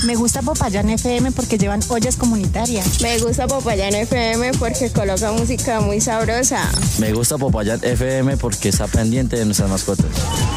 Me gusta Popayán FM porque llevan ollas comunitarias. Me gusta Popayán FM porque coloca música muy sabrosa. Me gusta Popayán FM porque está pendiente de nuestras mascotas.